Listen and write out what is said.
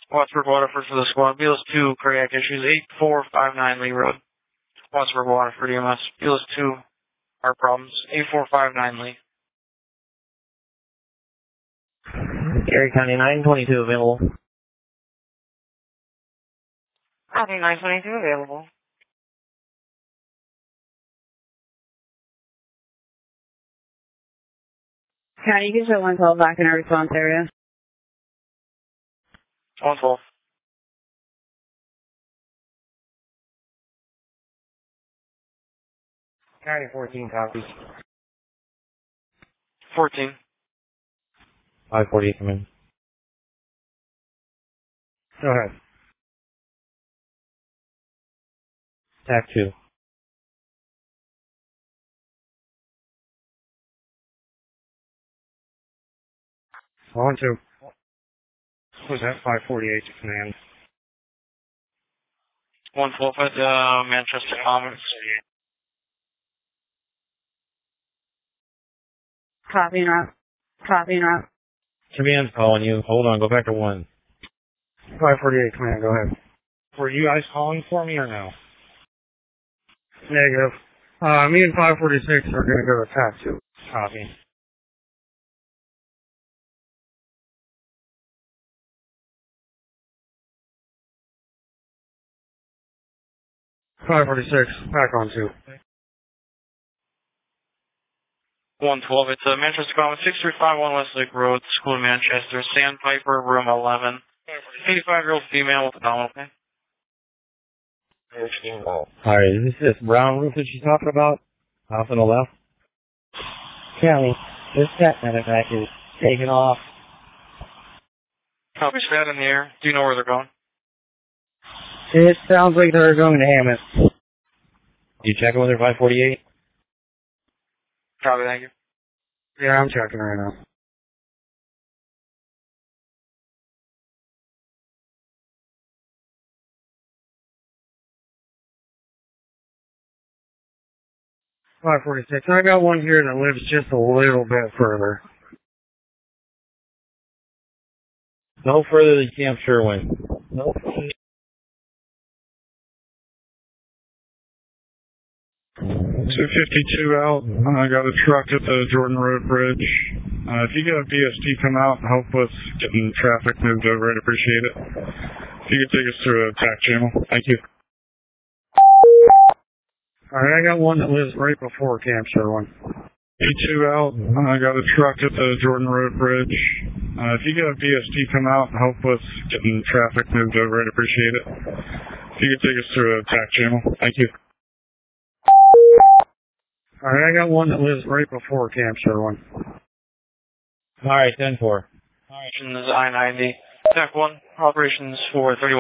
Wattsburg, Waterford for the squad. Beals 2, cardiac issues, 8459 Lee Road. Wattsburg, Waterford, EMS. Beals 2, heart problems, 8459 Lee. Gary County 922 available. County 922 available. County, you can show 112 back in our response area. 112. County 14 copies. 14. 548 come in. Go ahead. TAC 2. 1-2. Was that 548 to command? 112 at Manchester Commons. Copy and route. Copy and route. Command's calling you. Hold on, go back to 1. 548 command, go ahead. Were you guys calling for me or no? Negative. Me and 546 are going to go to TAC 2. Copy. Back on 2. 112, it's Manchester Commons, 6351 Westlake Road, School of Manchester, Sandpiper, room 11. 85-year-old female with abdominal pain. Alright, is this brown roof that she's talking about? Off on the left? County, this cat medivac is taking off. Copy that in the air. Do you know where they're going? It sounds like they're going to Hammett. You checking with her 548? Copy, thank you. Yeah, I'm checking right now. $546. I got one here that lives just a little bit further. No further than Camp Sherwin. No further. 252 out. I got a truck at the Jordan Road Bridge. If you get a BST come out and help with getting traffic moved over, I'd appreciate it. If you could take us through a TAC channel. Thank you. Alright, I got one that lives right before Camp Sherwin. 2 out. I got a truck at the Jordan Road Bridge. If you get a BST come out and help with getting traffic moved over, I'd appreciate it. If you could take us through a TAC channel. Thank you. Alright, I got one that lives right before Camp Sherwin. Alright, Alright, 10-4. I-90. TAC 1, operations for 31.